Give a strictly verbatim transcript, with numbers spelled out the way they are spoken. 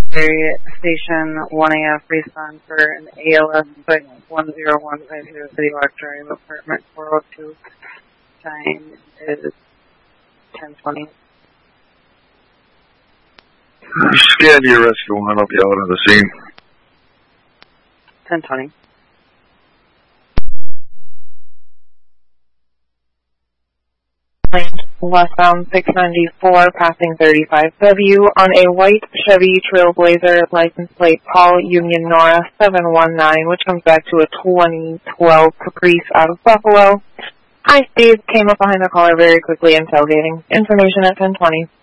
Station one A F, respond for an A L S site one zero one five zero City Walk Drive, apartment four oh two. Time is ten twenty. Scan your rescue one, I'll be out on the scene. ten twenty. Westbound six ninety-four, passing thirty-five W on a white Chevy Trailblazer, license plate Paul Union Nora seven one nine, which comes back to a twenty twelve Caprice out of Buffalo. High speeds, came up behind the caller very quickly and tailgating. Information at ten twenty.